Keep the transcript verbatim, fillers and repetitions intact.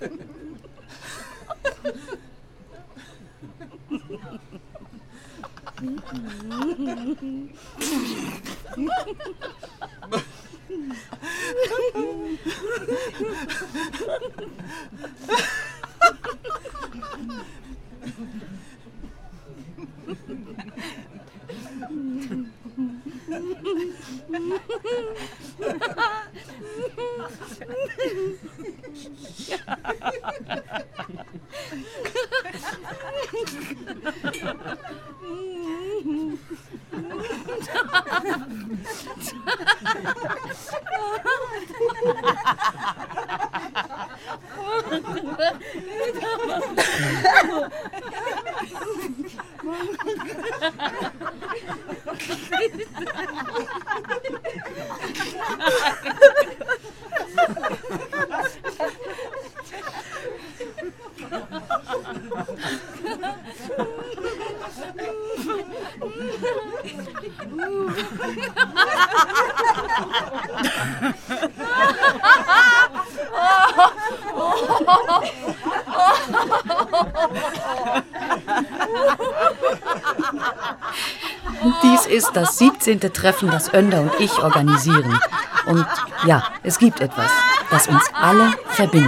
Dies ist das siebzehnte Treffen, das Önder und ich organisieren. Und ja, es gibt etwas, das uns alle verbindet.